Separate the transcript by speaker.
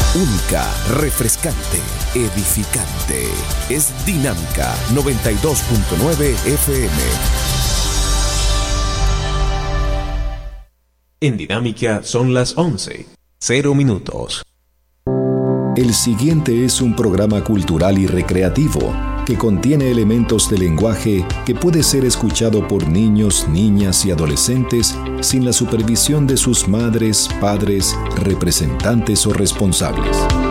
Speaker 1: Única, refrescante, edificante. Es Dinámica 92.9 FM.
Speaker 2: En Dinámica son las 11:00.
Speaker 3: El siguiente es un programa cultural y recreativo que contiene elementos de lenguaje que puede ser escuchado por niños, niñas y adolescentes sin la supervisión de sus madres, padres, representantes o responsables.